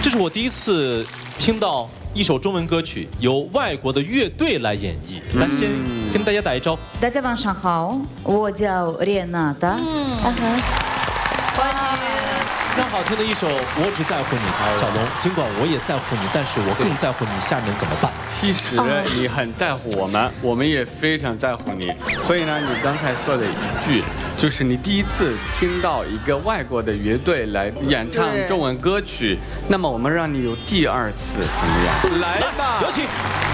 这是我第一次听到一首中文歌曲由外国的乐队来演绎。来，先跟大家打一招呼。 大家晚上好，我叫Рената。 欢迎。非常好听的一首《我只在乎你》，小龙，尽管我也在乎你，但是我更在乎你下面怎么办。 其实你很在乎我们，我们也非常在乎你。所以呢，你刚才说的一句，就是你第一次听到一个外国的乐队来演唱中文歌曲，那么我们让你有第二次，怎么样？来吧， 有请。